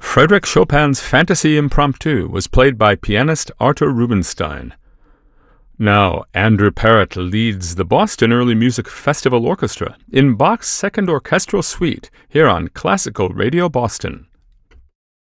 Frédéric Chopin's Fantasy Impromptu was played by pianist Artur Rubinstein. Now, Andrew Parrott leads the Boston Early Music Festival Orchestra in Bach's Second Orchestral Suite here on Classical Radio Boston.